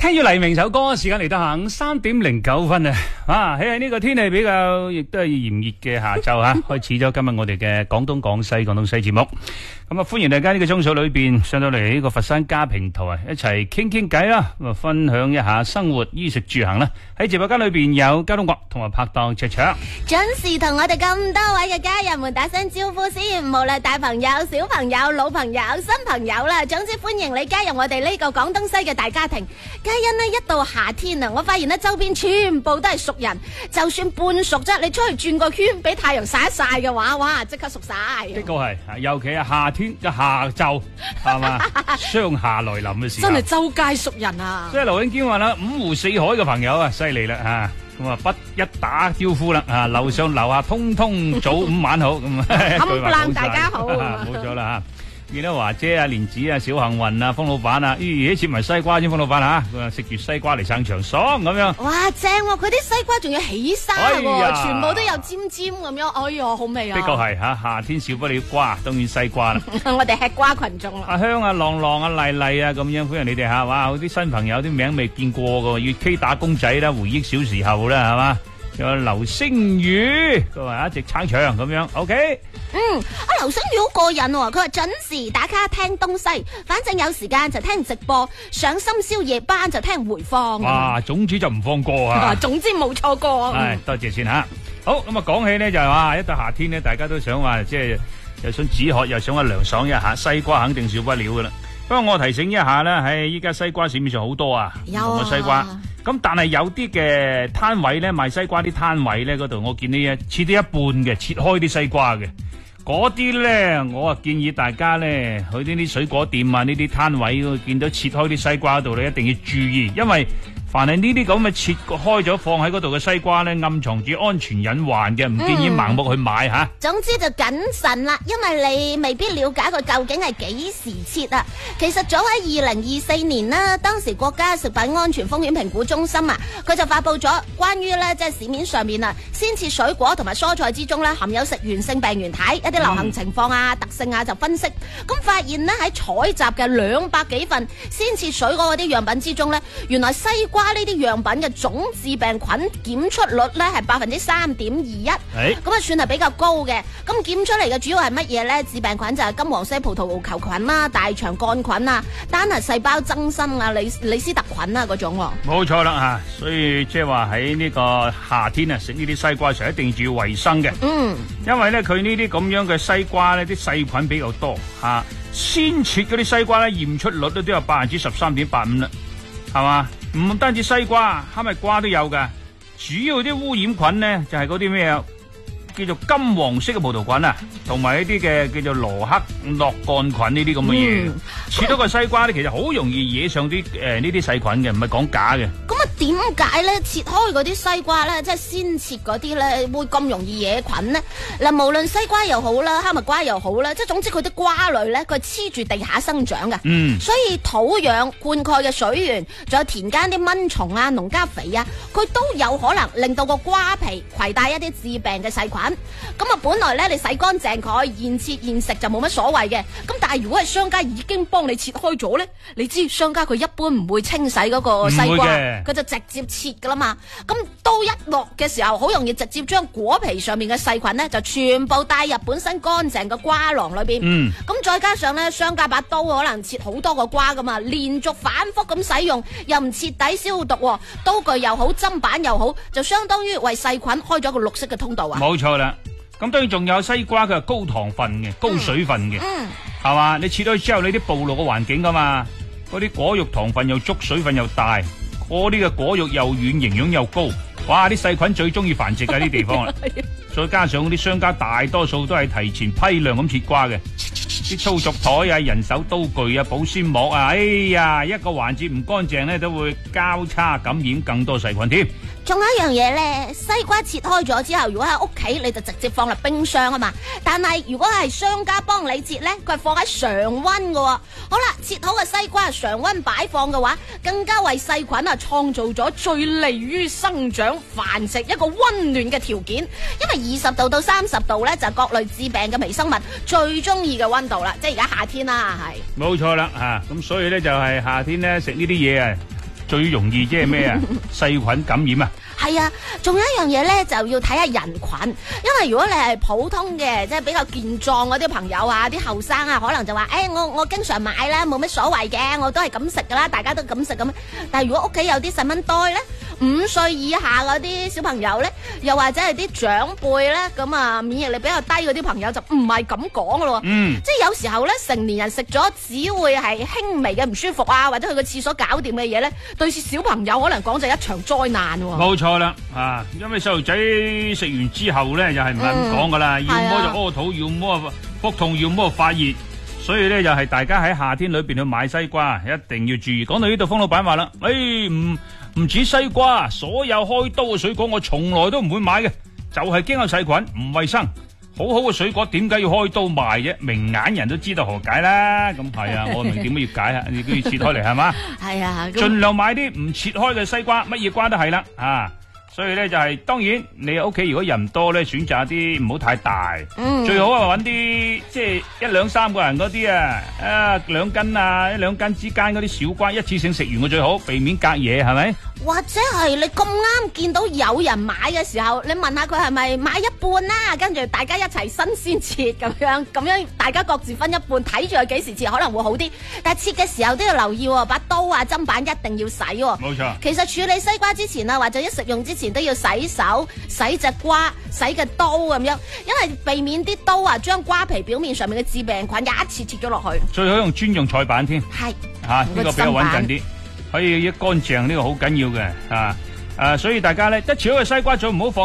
聽住黎明首歌，時間嚟到下午3:09啊！喺呢個天氣比較亦都係炎熱嘅下晝啊，開始咗今日我哋嘅廣東廣西節目。咁啊，歡迎大家呢個鐘數裏邊上到嚟呢個佛山家平台一齊傾傾偈啦，咁啊分享一下生活衣食住行啦。喺直播間裏邊有交通國同埋拍檔卓卓， 準時同我哋咁多位嘅家人們打聲招呼先，無論大朋友、小朋友、老朋友、新朋友啦，總之歡迎你加入我哋呢個廣東西嘅大家庭。皆因呢，一到夏天啊，我發現呢周邊全部都係熟人，就算半熟啫，你出去轉個圈，俾太陽曬一曬嘅話，哇，即刻熟晒。 的確係，尤其係夏天嘅下晝，係嘛，霜夏來臨嘅時候， 真係周街熟人啊！ 即係劉永堅話啦，五湖四海嘅朋友啊，犀利啦吓，咁啊不一打招呼啦，啊樓上樓下通通早午晚好，咁啊冚唪唥大家好， 冇咗啦吓。見到華姐啊、蓮子啊、小幸運啊、風老闆啊，咦，切埋西瓜先，風老闆吓，佢話食住西瓜嚟撐場爽咁樣。 哇，正喎！佢啲西瓜仲要起沙喎，全部都有尖尖咁樣，哎呀，好味啊！ 的確係吓，夏天少不了瓜，當然西瓜啦。 我哋吃瓜群眾啦。阿香啊、浪浪啊、麗麗啊咁樣，歡迎你哋吓，哇！啲新朋友啲名未見過噶，粵 K 打工仔啦，回憶小時候啦，係嘛？仲有劉星宇，佢話一直撐場咁樣 ，OK。 阿劉星宇好過癮喎，佢話準時打卡聽東西，反正有時間就聽直播，上深宵夜班就聽回放。 哇，總之就唔放過啊！ 總之冇錯過。 係，多謝先吓。好，咁啊講起呢就係話一到夏天呢，大家都想話即係又想止渴，又想話涼爽一下，西瓜肯定少不了噶啦。不過我提醒一下啦，喺依家西瓜市面上好多啊，唔同嘅西瓜。咁但係有啲嘅攤位咧賣西瓜啲攤位咧嗰度，我見呢切啲一半嘅，切開啲西瓜嘅。嗰啲咧，我啊建議大家咧去呢啲水果店啊，呢啲攤位見到切開啲西瓜嗰度咧，一定要注意，因為凡係呢啲咁嘅切開咗放喺嗰度嘅西瓜咧，暗藏住安全隱患嘅，唔建議盲目去買吓。 總之就謹慎啦，因為你未必了解佢究竟係幾時切啊。其實早喺2024年啦，當時國家食品安全風險評估中心啊，佢就發佈咗關於咧即係市面上面啊鮮切水果同埋蔬菜之中咧含有食源性病原體一啲流行情況啊、特性啊就分析，咁發現呢，喺採集嘅200幾份鮮切水果嗰啲樣品之中咧，原來西瓜呢啲樣品嘅總致病菌檢出率咧係3.21%，咁啊算係比較高嘅。咁檢出嚟嘅主要係乜嘢咧？致病菌就係金黃色葡萄球菌啦、大腸桿菌啊、單核細胞增生啊、李斯特菌啊嗰種。 冇錯啦吓，所以即係話喺呢個夏天啊食呢啲西瓜時一定要注意衛生嘅。因為咧佢呢啲咁樣嘅西瓜咧啲細菌比較多吓，鮮切嗰啲西瓜咧驗出率都有13.85%啦，係嘛？唔單止西瓜，哈密瓜都有噶。主要啲污染菌呢，就係嗰啲咩啊，叫做金黃色嘅葡萄菌啊，同埋一啲嘅叫做羅克諾桿菌呢啲咁嘅嘢。切到個西瓜咧，其實好容易惹上啲呢啲細菌嘅，唔係講假嘅。 咁啊，點解咧切開嗰啲西瓜咧，即係先切嗰啲咧，會咁容易惹菌呢？嗱，無論西瓜又好啦，哈密瓜又好啦，即係總之佢啲瓜類咧，佢黐住地下生長嘅。所以土壤、灌溉嘅水源，仲有田間啲蚊蟲啊、農家肥啊，佢都有可能令到個瓜皮攜帶一啲致病嘅細菌。咁啊，本來咧你洗乾淨佢，現切現食就冇乜所謂嘅。咁但係如果係商家已經幫你切開咗咧，你知商家佢一般唔會清洗嗰個西瓜，佢就直接切噶啦嘛。咁刀一落嘅時候，好容易直接將果皮上面嘅細菌咧就全部帶入本身乾淨嘅瓜囊裏邊。咁再加上咧，商家把刀可能切好多個瓜噶嘛，連續反覆咁使用，又唔徹底消毒，刀具又好，砧板又好，就相當於為細菌開咗個綠色嘅通道啊！ 冇錯啦。咁當然仲有西瓜，佢係高糖分嘅、高水分嘅，係嘛？你切咗之後，你啲暴露個環境噶嘛，嗰啲果肉糖分又足，水分又大，嗰啲嘅果肉又軟，營養又高，哇！啲細菌最中意繁殖喺啲地方啦。再加上嗰啲商家大多數都係提前批量咁切瓜嘅，啲操作台啊、人手刀具啊、保鮮膜啊，哎呀，一個環節唔乾淨咧，都會交叉感染更多細菌添。 仲有一樣嘢咧，西瓜切開咗之後，如果喺屋企你就直接放入冰箱啊嘛。但係如果係商家幫你切咧，佢係放喺常溫㗎。好啦，切好嘅西瓜常溫擺放嘅話，更加為細菌啊創造咗最利於生長繁殖一個溫暖嘅條件。因為20度到30度咧就係各類致病嘅微生物最中意嘅溫度啦。即係而家夏天啦，係。 冇錯啦，咁所以咧就係夏天咧食呢啲嘢啊。 最容易即係咩啊？細菌感染啊！ 係啊，仲有一樣嘢咧，就要睇下人群，因為如果你係普通嘅，即係比較健壯嗰啲朋友啊，啲後生啊，可能就話，我經常買啦，冇乜所謂嘅，我都係咁食噶啦，大家都咁食咁。但係如果屋企有啲細蚊呆咧，5歲以下嗰啲小朋友咧，又或者係啲長輩咧，咁啊免疫力比較低嗰啲朋友就唔係咁講噶咯。即係有時候咧，成年人食咗只會係輕微嘅唔舒服啊，或者去個廁所搞掂嘅嘢咧，對小朋友可能講就一場災難。 冇錯啦，因為細路仔食完之後咧，就係唔係咁講噶啦，要麼就屙肚，要麼腹痛，要麼發熱，所以咧就係大家喺夏天裏邊去買西瓜，一定要注意。講到呢度，方老闆話啦，唔止西瓜，所有開刀嘅水果我從來都唔會買嘅，就係驚有細菌，唔衛生。好好嘅水果點解要開刀賣啫？明眼人都知道何解啦。咁係啊，我明點解要解啊？你都要切開嚟係嘛？係啊，盡量買啲唔切開嘅西瓜，乜嘢瓜都係啦啊！所以咧就係當然你屋企如果人多咧，選擇啲唔好太大，最好係揾啲即係1、2、3個人嗰啲2斤啊1、2斤之間嗰啲小瓜，一次性食完嘅最好，避免隔夜係咪？或者係你咁啱見到有人買嘅時候，你問下佢係咪買一半啦，跟住大家一齊新鮮切咁樣大家各自分一半，睇住佢幾時切可能會好啲。但係切嘅時候都要留意喎，把刀啊砧板一定要洗喎。冇錯。其實處理西瓜之前啊，或者一食用之前都要洗手、洗隻瓜、洗嘅刀咁樣，因為避免啲刀啊將瓜皮表面上面嘅致病菌一次切咗落去。最好用專用菜板添。係。呢個比較穩陣啲。可以一乾淨，呢個好緊要嘅，所以大家咧一切好嘅西瓜最唔好放。